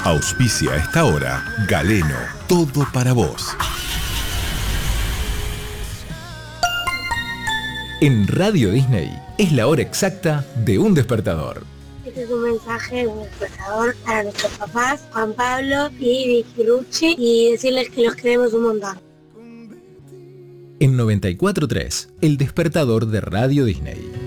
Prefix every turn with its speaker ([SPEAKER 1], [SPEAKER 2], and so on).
[SPEAKER 1] Auspicia a esta hora Galeno, todo para vos. En Radio Disney es la hora exacta de un despertador.
[SPEAKER 2] Este es un mensaje de un despertador para nuestros papás, Juan Pablo y Vicky Lucci, y decirles que los queremos un montón.
[SPEAKER 1] En 94.3, el despertador de Radio Disney.